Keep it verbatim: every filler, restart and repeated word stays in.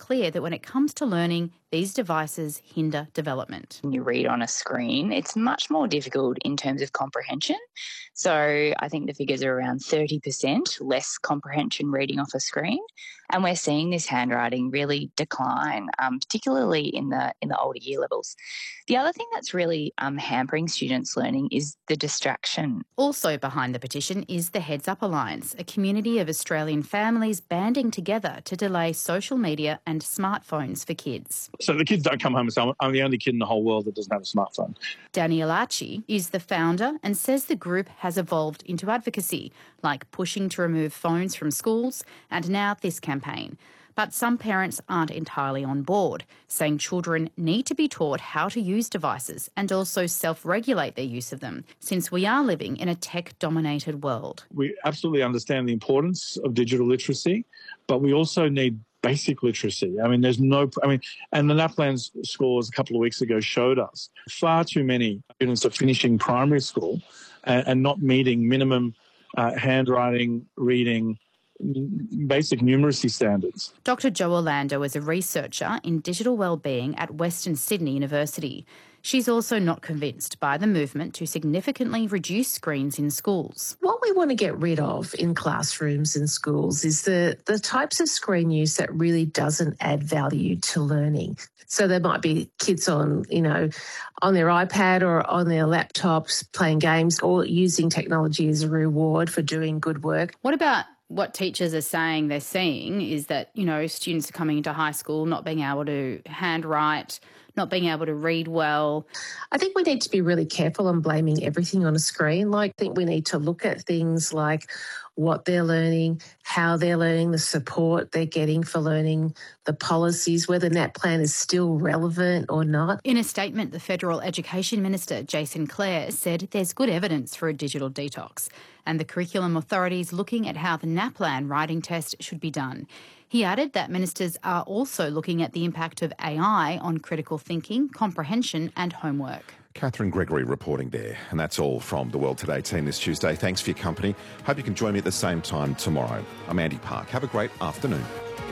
clear that when it comes to learning, these devices hinder development. When you read on a screen, it's much more difficult in terms of comprehension. So I think the figures are around thirty percent less comprehension reading off a screen. And we're seeing this handwriting really decline, um, particularly in the in the older year levels. The other thing that's really um, hampering students' learning is the distraction. Also behind the petition is the Heads Up Alliance, a community of Australian families banding together to delay social media and smartphones for kids. So the kids don't come home and say, I'm the only kid in the whole world that doesn't have a smartphone. Daniel Archie is the founder and says the group has evolved into advocacy, like pushing to remove phones from schools and now this campaign. But some parents aren't entirely on board, saying children need to be taught how to use devices and also self-regulate their use of them, since we are living in a tech-dominated world. We absolutely understand the importance of digital literacy, but we also need basic literacy. I mean, there's no, I mean, and the NAPLAN scores a couple of weeks ago showed us far too many students are finishing primary school and, and not meeting minimum uh, handwriting, reading, basic numeracy standards. Doctor Jo Orlando is a researcher in digital wellbeing at Western Sydney University. She's also not convinced by the movement to significantly reduce screens in schools. What we want to get rid of in classrooms and schools is the, the types of screen use that really doesn't add value to learning. So there might be kids on, you know, on their iPad or on their laptops playing games or using technology as a reward for doing good work. What about what teachers are saying they're seeing is that, you know, students are coming into high school not being able to handwrite, not being able to read well? I think we need to be really careful on blaming everything on a screen. Like, I think we need to look at things like what they're learning, how they're learning, the support they're getting for learning, the policies, whether NAPLAN is still relevant or not. In a statement, the Federal Education Minister, Jason Clare, said there's good evidence for a digital detox, and the curriculum authority is looking at how the NAPLAN writing test should be done. He added that ministers are also looking at the impact of A I on critical thinking, comprehension and homework. Catherine Gregory reporting there. And that's all from the World Today team this Tuesday. Thanks for your company. Hope you can join me at the same time tomorrow. I'm Andy Park. Have a great afternoon.